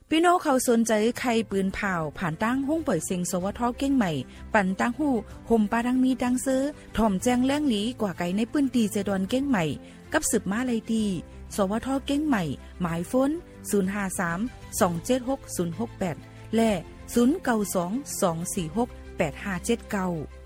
พี่น้องเขาสนใจใครปืนเผาผ่านตั้งห้องปล่อยเสียงสวทเก้งใหม่ปั่นตั้งหูห่มปาดังมีดังซื้อถ่อมแจงแล้งหลีกว่าไก่ในปื้นตีเจดอนเก้งใหม่กับสืบมาเลยดีสวทเก้งใหม่หมายฟ้น053 276 068และ0922468579